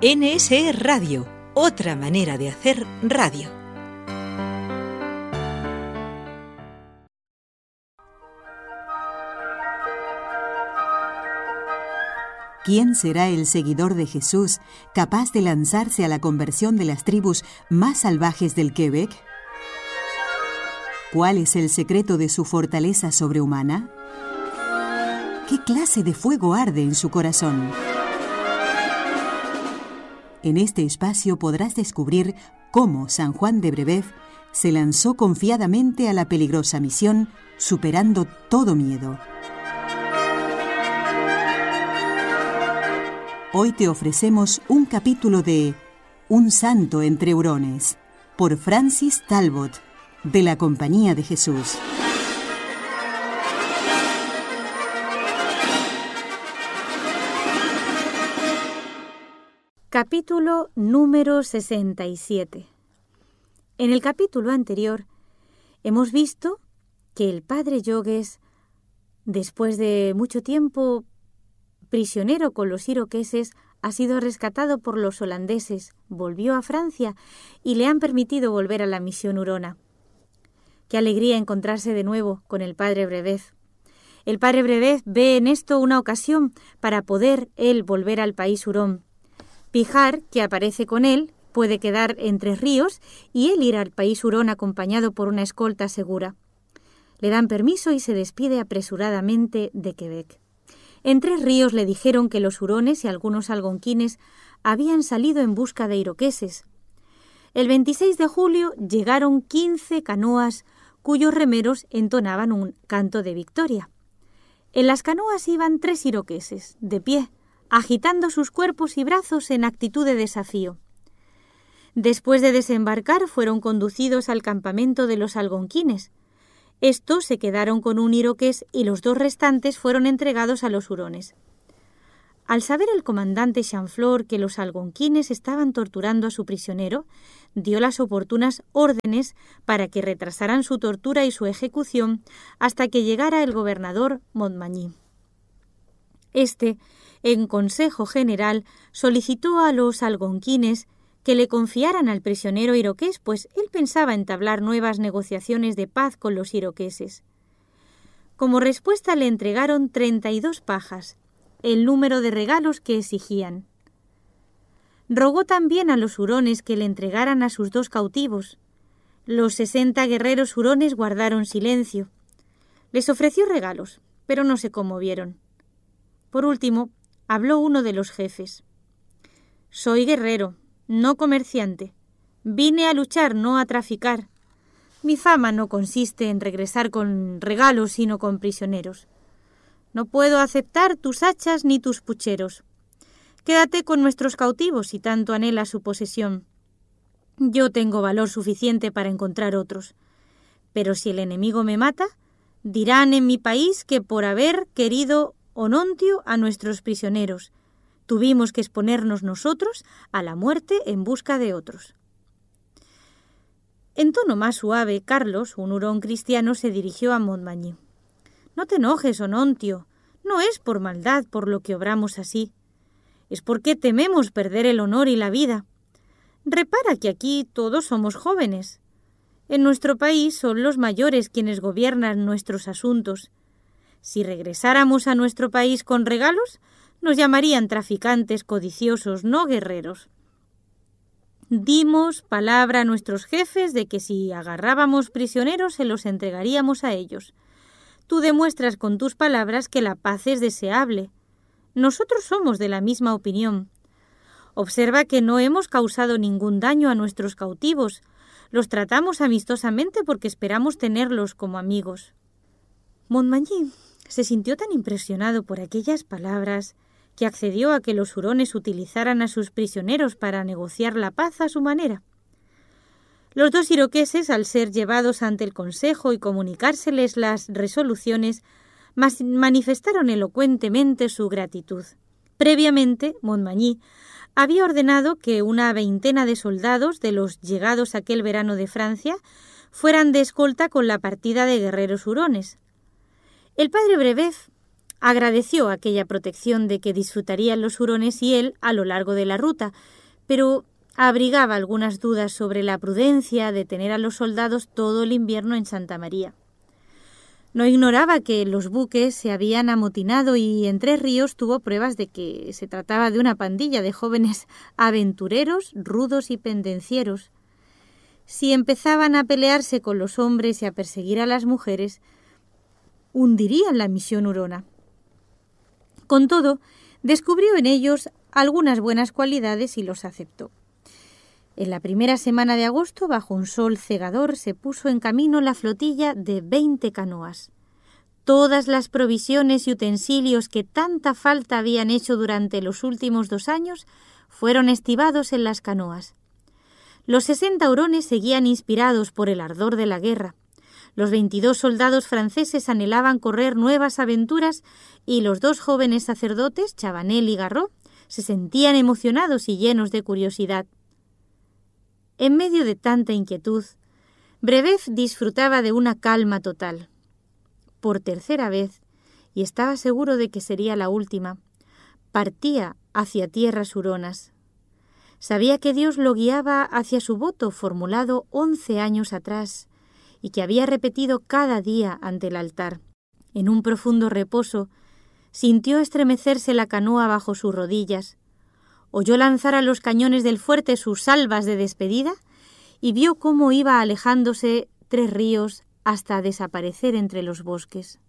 NSE Radio, otra manera de hacer radio. ¿Quién será el seguidor de Jesús capaz de lanzarse a la conversión de las tribus más salvajes del Quebec? ¿Cuál es el secreto de su fortaleza sobrehumana? ¿Qué clase de fuego arde en su corazón? En este espacio podrás descubrir cómo San Juan de Brébeuf se lanzó confiadamente a la peligrosa misión, superando todo miedo. Hoy te ofrecemos un capítulo de Un santo entre hurones, por Francis Talbot, de la Compañía de Jesús. Capítulo número 67. En el capítulo anterior hemos visto que el padre Jogues, después de mucho tiempo prisionero con los iroqueses, ha sido rescatado por los holandeses, volvió a Francia y le han permitido volver a la misión hurona. Qué alegría encontrarse de nuevo con el padre Brébeuf. El padre Brébeuf ve en esto una ocasión para poder él volver al país hurón. Pijart, que aparece con él, puede quedar en Tres Ríos y él ir al país hurón acompañado por una escolta segura. Le dan permiso y se despide apresuradamente de Quebec. En Tres Ríos le dijeron que los hurones y algunos algonquines habían salido en busca de iroqueses. El 26 de julio llegaron 15 canoas cuyos remeros entonaban un canto de victoria. En las canoas iban 3 iroqueses, de pie, agitando sus cuerpos y brazos en actitud de desafío. Después de desembarcar fueron conducidos al campamento de los algonquines. Estos se quedaron con un iroqués y los 2 restantes fueron entregados a los hurones. Al saber el comandante Chamflor que los algonquines estaban torturando a su prisionero, dio las oportunas órdenes para que retrasaran su tortura y su ejecución hasta que llegara el gobernador Montmagny. Este, en Consejo General, solicitó a los algonquines que le confiaran al prisionero iroqués, pues él pensaba entablar nuevas negociaciones de paz con los iroqueses. Como respuesta le entregaron 32 pajas, el número de regalos que exigían. Rogó también a los hurones que le entregaran a sus 2 cautivos. Los 60 guerreros hurones guardaron silencio. Les ofreció regalos, pero no se conmovieron. Por último, habló uno de los jefes. «Soy guerrero, no comerciante. Vine a luchar, no a traficar. Mi fama no consiste en regresar con regalos, sino con prisioneros. No puedo aceptar tus hachas ni tus pucheros. Quédate con nuestros cautivos si tanto anhelas su posesión. Yo tengo valor suficiente para encontrar otros. Pero si el enemigo me mata, dirán en mi país que por haber querido Onontio a nuestros prisioneros, tuvimos que exponernos nosotros a la muerte en busca de otros». En tono más suave, Carlos, un hurón cristiano, se dirigió a Montmagny. «No te enojes, Onontio, no es por maldad por lo que obramos así. Es porque tememos perder el honor y la vida. Repara que aquí todos somos jóvenes. En nuestro país son los mayores quienes gobiernan nuestros asuntos. Si regresáramos a nuestro país con regalos, nos llamarían traficantes codiciosos, no guerreros. Dimos palabra a nuestros jefes de que si agarrábamos prisioneros se los entregaríamos a ellos. Tú demuestras con tus palabras que la paz es deseable. Nosotros somos de la misma opinión. Observa que no hemos causado ningún daño a nuestros cautivos. Los tratamos amistosamente porque esperamos tenerlos como amigos». Montmagny se sintió tan impresionado por aquellas palabras que accedió a que los hurones utilizaran a sus prisioneros para negociar la paz a su manera. Los 2 iroqueses, al ser llevados ante el consejo y comunicárseles las resoluciones, manifestaron elocuentemente su gratitud. Previamente, Montmagny había ordenado que una veintena de soldados de los llegados aquel verano de Francia fueran de escolta con la partida de guerreros hurones. El padre Brébeuf Agradeció aquella protección de que disfrutarían los hurones y él a lo largo de la ruta, pero abrigaba algunas dudas sobre la prudencia de tener a los soldados todo el invierno en Santa María. No ignoraba que los buques se habían amotinado y en Tres Ríos tuvo pruebas de que se trataba de una pandilla de jóvenes aventureros, rudos y pendencieros. Si empezaban a pelearse con los hombres y a perseguir a las mujeres, hundirían la misión hurona. Con todo, descubrió en ellos algunas buenas cualidades y los aceptó. En la primera semana de agosto, bajo un sol cegador, se puso en camino la flotilla de 20 canoas. Todas las provisiones y utensilios que tanta falta habían hecho durante los últimos 2 años fueron estibados en las canoas. Los 60 hurones seguían inspirados por el ardor de la guerra. Los 22 soldados franceses anhelaban correr nuevas aventuras y los 2 jóvenes sacerdotes, Chabanel y Garrot, se sentían emocionados y llenos de curiosidad. En medio de tanta inquietud, Brebeuf disfrutaba de una calma total. Por tercera vez, y estaba seguro de que sería la última, partía hacia tierras huronas. Sabía que Dios lo guiaba hacia su voto formulado 11 años atrás y que había repetido cada día ante el altar. En un profundo reposo, sintió estremecerse la canoa bajo sus rodillas, oyó lanzar a los cañones del fuerte sus salvas de despedida y vio cómo iba alejándose Tres Ríos hasta desaparecer entre los bosques.